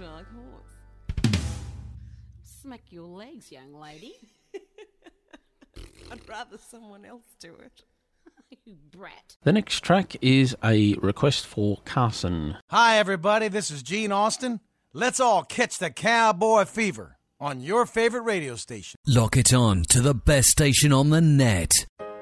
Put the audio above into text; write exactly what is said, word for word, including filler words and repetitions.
you like horse? Smack your legs, young lady. I'd rather someone else do it. You brat. The next track is a request for Carson. Hi, everybody. This is Gene Austin. Let's all catch the cowboy fever on your favorite radio station. Lock it on to the best station on the net.